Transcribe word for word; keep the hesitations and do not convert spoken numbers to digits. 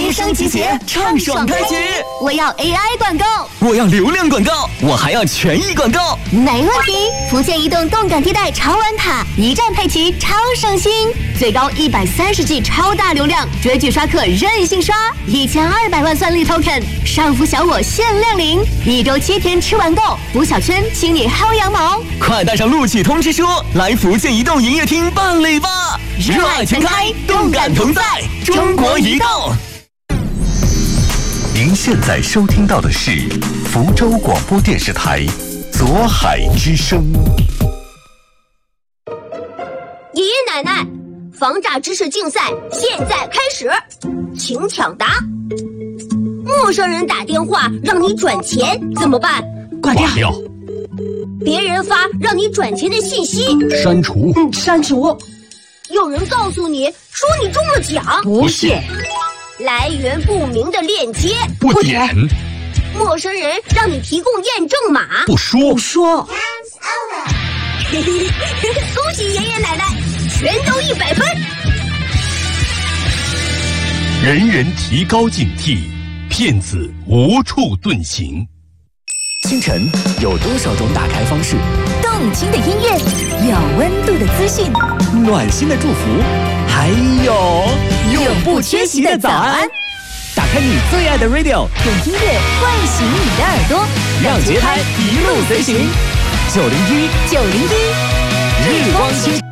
人生集结，畅爽开启。 我要 A I 广告， 我要流量广告，我还要权益广告。 没问题！福建移动动感地带超玩卡，一站配齐，超省心，最高一百三十 G 超大流量，追剧刷客任性刷，一千二百万算力 token， 上浮小我限量领，一周七天吃完够，补小圈请你薅羊毛。 快带上录取通知书，来福建移动营业厅办理吧！热爱全开，动感同在，中国移动。 您现在收听到的是福州广播电视台左海之声。 爷爷奶奶，防诈知识竞赛现在开始，请抢答。陌生人打电话让你转钱怎么办？ 挂掉。掉别人发让你转钱的信息， 删除。 嗯，删除。有人告诉你说你中了奖， 不信。 来源不明的链接， 不点。 陌生人让你提供验证码， 不说。 不说。恭喜爷爷奶奶，全都一百分。 人人提高警惕，骗子无处遁形。 清晨有多少种打开方式？ 动听的音乐，有温度的资讯， 暖心的祝福，还有永不缺席的早安。 打开你最爱的 radio， 用音乐唤醒你的耳朵， 让节拍一路随行。九零一九零一， 日光清。